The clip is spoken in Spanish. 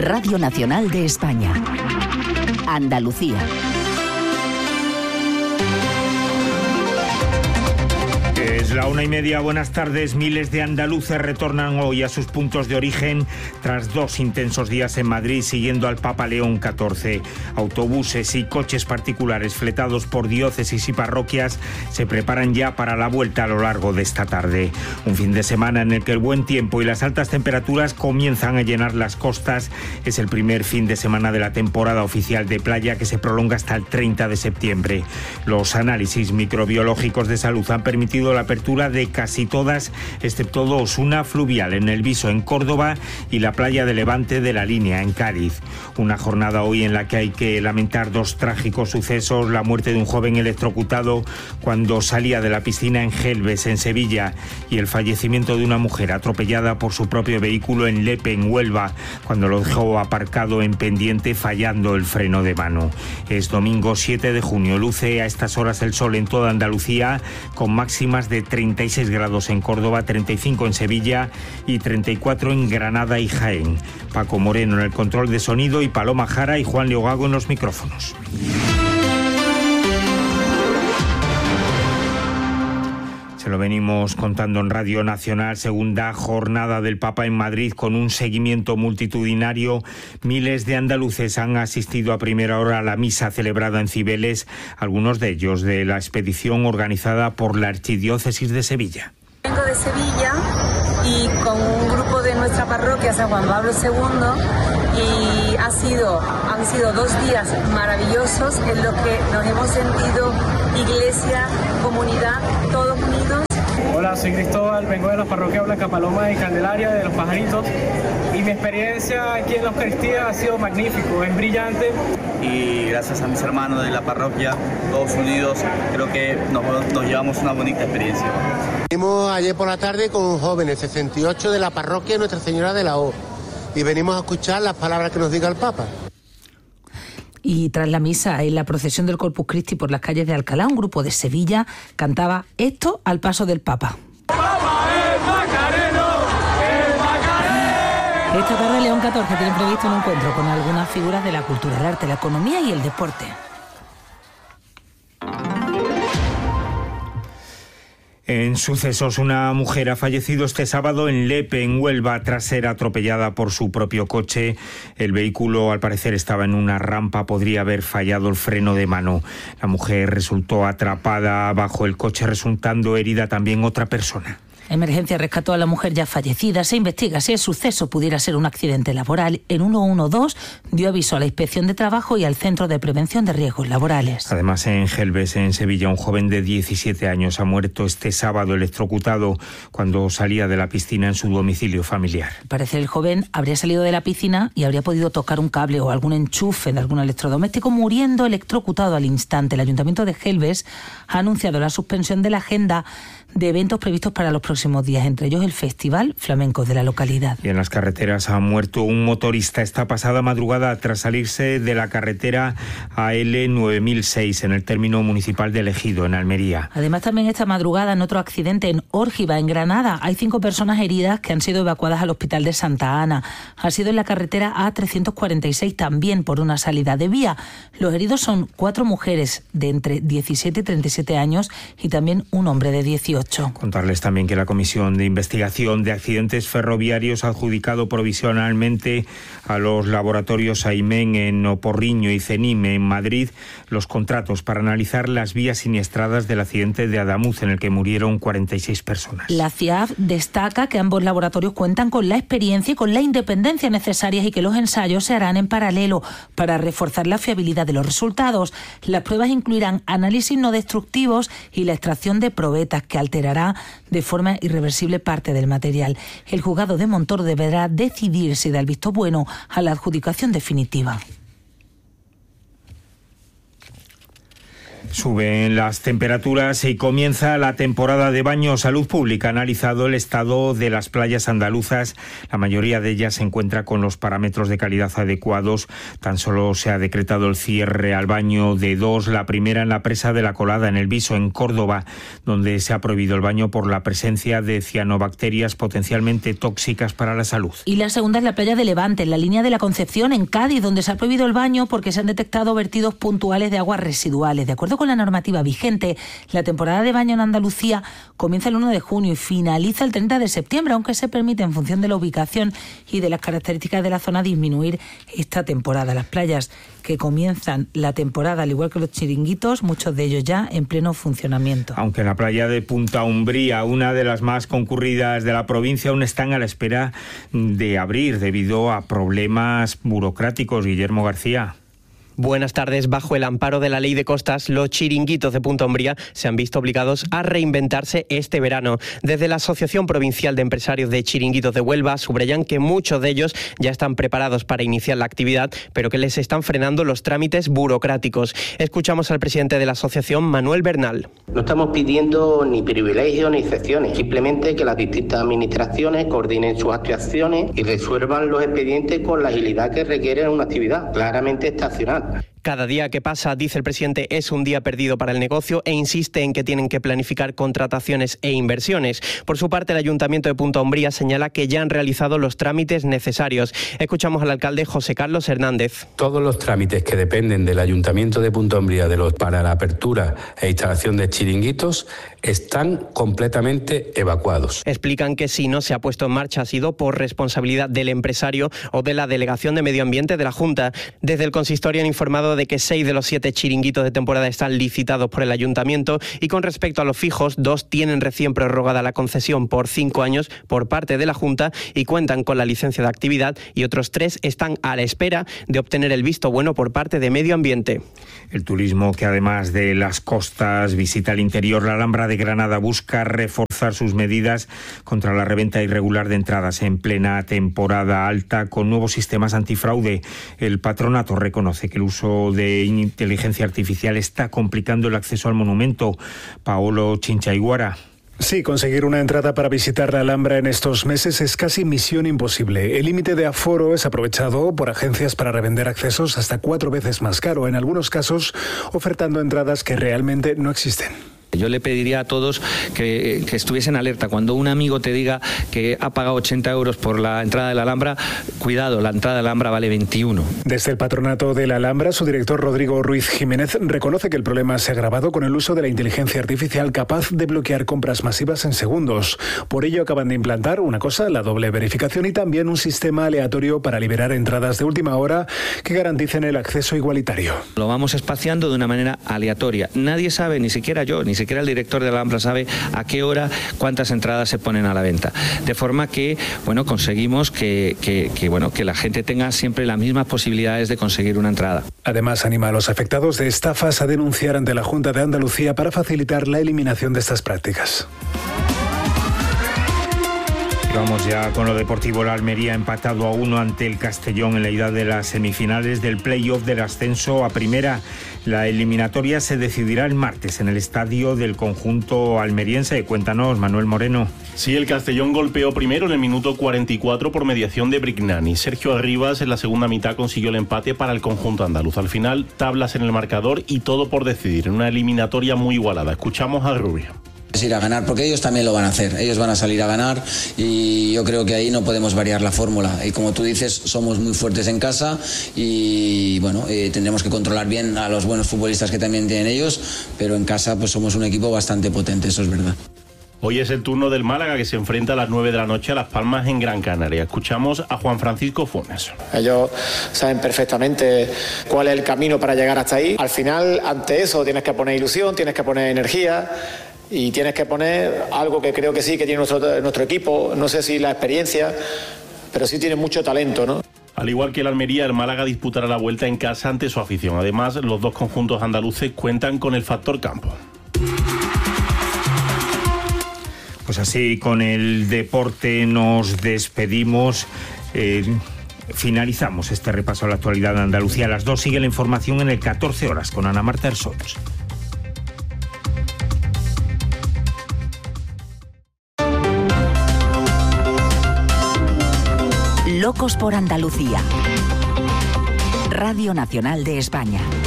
Radio Nacional de España. Andalucía. Es la 1:30, buenas tardes. Miles de andaluces retornan hoy a sus puntos de origen tras 2 intensos días en Madrid siguiendo al Papa León XIV. Autobuses y coches particulares fletados por diócesis y parroquias se preparan ya para la vuelta a lo largo de esta tarde. Un fin de semana en el que el buen tiempo y las altas temperaturas comienzan a llenar las costas. Es el primer fin de semana de la temporada oficial de playa que se prolonga hasta el 30 de septiembre. Los análisis microbiológicos de salud han permitido la apertura de casi todas, excepto 2, una fluvial en El Viso, en Córdoba, y la playa de Levante de La Línea, en Cádiz. Una jornada hoy en la que hay que lamentar 2 trágicos sucesos: la muerte de un joven electrocutado cuando salía de la piscina en Gelbes, en Sevilla, y el fallecimiento de una mujer atropellada por su propio vehículo en Lepe, en Huelva, cuando lo dejó aparcado en pendiente fallando el freno de mano. Es domingo 7 de junio, luce a estas horas el sol en toda Andalucía, con máximas de 36 grados en Córdoba, 35 en Sevilla y 34 en Granada y Jaén. Paco Moreno en el control de sonido y Paloma Jara y Juan Leogago en los micrófonos. Se lo venimos contando en Radio Nacional. Segunda jornada del Papa en Madrid con un seguimiento multitudinario. Miles de andaluces han asistido a primera hora a la misa celebrada en Cibeles, algunos de ellos de la expedición organizada por la Archidiócesis de Sevilla. Vengo de Sevilla y con un grupo de nuestra parroquia, San Juan Pablo II, y han sido 2 días maravillosos en los que nos hemos sentido iglesia, comunidad, todos unidos. Hola, soy Cristóbal, vengo de la parroquia Blanca Paloma de Candelaria, de Los Pajaritos, y mi experiencia aquí en la Eucaristía ha sido magnífico, es brillante. Y gracias a mis hermanos de la parroquia, todos unidos, creo que nos llevamos una bonita experiencia. Venimos ayer por la tarde con jóvenes, 68 de la parroquia Nuestra Señora de la O, y venimos a escuchar las palabras que nos diga el Papa. Y tras la misa, en la procesión del Corpus Christi por las calles de Alcalá, un grupo de Sevilla cantaba esto al paso del Papa. Esta tarde León XIV tiene previsto un encuentro con algunas figuras de la cultura, el arte, la economía y el deporte. En sucesos, una mujer ha fallecido este sábado en Lepe, en Huelva, tras ser atropellada por su propio coche. El vehículo, al parecer, estaba en una rampa, podría haber fallado el freno de mano. La mujer resultó atrapada bajo el coche, resultando herida también otra persona. Emergencia rescató a la mujer ya fallecida. Se investiga si el suceso pudiera ser un accidente laboral. El 112 dio aviso a la Inspección de Trabajo y al Centro de Prevención de Riesgos Laborales. Además, en Gelbes, en Sevilla, un joven de 17 años ha muerto este sábado electrocutado cuando salía de la piscina en su domicilio familiar. Parece que el joven habría salido de la piscina y habría podido tocar un cable o algún enchufe de algún electrodoméstico, muriendo electrocutado al instante. El Ayuntamiento de Gelbes ha anunciado la suspensión de la agenda de eventos previstos para los próximos días, entre ellos el Festival Flamenco de la localidad. Y en las carreteras ha muerto un motorista esta pasada madrugada tras salirse de la carretera AL9006 en el término municipal de Ejido, en Almería. Además, también esta madrugada en otro accidente en Órgiva, en Granada. Hay 5 personas heridas que han sido evacuadas al hospital de Santa Ana. Ha sido en la carretera A346 también por una salida de vía. Los heridos son 4 mujeres de entre 17 y 37 años y también un hombre de 18. Contarles también que la Comisión de Investigación de Accidentes Ferroviarios ha adjudicado provisionalmente a los laboratorios AIMEN en Oporriño y CENIME en Madrid los contratos para analizar las vías siniestradas del accidente de Adamuz, en el que murieron 46 personas. La CIAF destaca que ambos laboratorios cuentan con la experiencia y con la independencia necesarias y que los ensayos se harán en paralelo para reforzar la fiabilidad de los resultados. Las pruebas incluirán análisis no destructivos y la extracción de probetas que alterará de forma irreversible parte del material. El juzgado de Montoro deberá decidir si da el visto bueno a la adjudicación definitiva. Suben las temperaturas y comienza la temporada de baño. Salud Pública ha analizado el estado de las playas andaluzas. La mayoría de ellas se encuentra con los parámetros de calidad adecuados. Tan solo se ha decretado el cierre al baño de dos. La primera en la presa de La Colada, en El Viso, en Córdoba, donde se ha prohibido el baño por la presencia de cianobacterias potencialmente tóxicas para la salud. Y la segunda en la playa de Levante, en la línea de la Concepción, en Cádiz, donde se ha prohibido el baño porque se han detectado vertidos puntuales de aguas residuales. De acuerdo con la normativa vigente, la temporada de baño en Andalucía comienza el 1 de junio y finaliza el 30 de septiembre, aunque se permite, en función de la ubicación y de las características de la zona, disminuir esta temporada. Las playas que comienzan la temporada, al igual que los chiringuitos, muchos de ellos ya en pleno funcionamiento. Aunque en la playa de Punta Umbría, una de las más concurridas de la provincia, aún están a la espera de abrir debido a problemas burocráticos. Guillermo García. Buenas tardes. Bajo el amparo de la Ley de Costas, los chiringuitos de Punta Umbría se han visto obligados a reinventarse este verano. Desde la Asociación Provincial de Empresarios de Chiringuitos de Huelva subrayan que muchos de ellos ya están preparados para iniciar la actividad, pero que les están frenando los trámites burocráticos. Escuchamos al presidente de la asociación, Manuel Bernal. No estamos pidiendo ni privilegios ni excepciones, simplemente que las distintas administraciones coordinen sus actuaciones y resuelvan los expedientes con la agilidad que requiere una actividad claramente estacional. Cada día que pasa, dice el presidente, es un día perdido para el negocio e insiste en que tienen que planificar contrataciones e inversiones. Por su parte, el Ayuntamiento de Punta Umbría señala que ya han realizado los trámites necesarios. Escuchamos al alcalde José Carlos Hernández. Todos los trámites que dependen del Ayuntamiento de Punta Umbría para la apertura e instalación de chiringuitos están completamente evacuados. Explican que si no se ha puesto en marcha ha sido por responsabilidad del empresario o de la Delegación de Medio Ambiente de la Junta. Desde el consistorio han informado de que 6 de los 7 chiringuitos de temporada están licitados por el Ayuntamiento y con respecto a los fijos, 2 tienen recién prorrogada la concesión por 5 años por parte de la Junta y cuentan con la licencia de actividad, y otros 3 están a la espera de obtener el visto bueno por parte de Medio Ambiente. El turismo, que además de las costas visita el interior, la Alhambra de Granada busca reforzar sus medidas contra la reventa irregular de entradas en plena temporada alta con nuevos sistemas antifraude. El patronato reconoce que el uso de inteligencia artificial está complicando el acceso al monumento. Paolo Chinchaiguara. Sí, conseguir una entrada para visitar la Alhambra en estos meses es casi misión imposible. El límite de aforo es aprovechado por agencias para revender accesos hasta 4 veces más caro, en algunos casos ofertando entradas que realmente no existen. Yo le pediría a todos que estuviesen alerta. Cuando un amigo te diga que ha pagado 80 euros por la entrada de la Alhambra, cuidado, la entrada de la Alhambra vale 21. Desde el patronato de la Alhambra, su director Rodrigo Ruiz Jiménez reconoce que el problema se ha agravado con el uso de la inteligencia artificial capaz de bloquear compras masivas en segundos. Por ello acaban de implantar una cosa, la doble verificación, y también un sistema aleatorio para liberar entradas de última hora que garanticen el acceso igualitario. Lo vamos espaciando de una manera aleatoria. Nadie sabe, ni siquiera yo, ni siquiera el director de la Alhambra sabe a qué hora cuántas entradas se ponen a la venta. De forma que, conseguimos que la gente tenga siempre las mismas posibilidades de conseguir una entrada. Además, anima a los afectados de estafas a denunciar ante la Junta de Andalucía para facilitar la eliminación de estas prácticas. Vamos ya con lo deportivo. La Almería ha empatado a 1 ante el Castellón en la ida de las semifinales del play-off del ascenso a primera. La eliminatoria se decidirá el martes en el estadio del conjunto almeriense. Cuéntanos, Manuel Moreno. Sí, el Castellón golpeó primero en el minuto 44 por mediación de Brignani. Sergio Arribas en la segunda mitad consiguió el empate para el conjunto andaluz. Al final, tablas en el marcador y todo por decidir, en una eliminatoria muy igualada. Escuchamos a Rubio. Es ir a ganar, porque ellos también lo van a hacer, ellos van a salir a ganar y yo creo que ahí no podemos variar la fórmula. Y como tú dices, somos muy fuertes en casa y tendremos que controlar bien a los buenos futbolistas que también tienen ellos, pero en casa pues somos un equipo bastante potente, eso es verdad. Hoy es el turno del Málaga, que se enfrenta a las 9 de la noche a Las Palmas en Gran Canaria. Escuchamos a Juan Francisco Funes. Ellos saben perfectamente cuál es el camino para llegar hasta ahí. Al final, ante eso tienes que poner ilusión, tienes que poner energía y tienes que poner algo que creo que sí, que tiene nuestro equipo. No sé si la experiencia, pero sí tiene mucho talento, ¿no? Al igual que el Almería, el Málaga disputará la vuelta en casa ante su afición. Además, los dos conjuntos andaluces cuentan con el factor campo. Pues así, con el deporte nos despedimos. Finalizamos este repaso a la actualidad de Andalucía. A las 2 sigue la información en el 14 horas con Ana Marta Ersons. Locos por Andalucía. Radio Nacional de España.